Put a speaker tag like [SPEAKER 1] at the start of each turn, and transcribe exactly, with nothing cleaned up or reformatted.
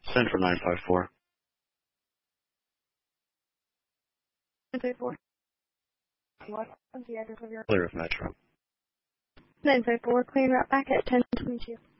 [SPEAKER 1] Send for nine five four.
[SPEAKER 2] nine five four. What is the address of your...
[SPEAKER 1] Clear of Metro.
[SPEAKER 2] nine five four, clean route back at ten twenty-two.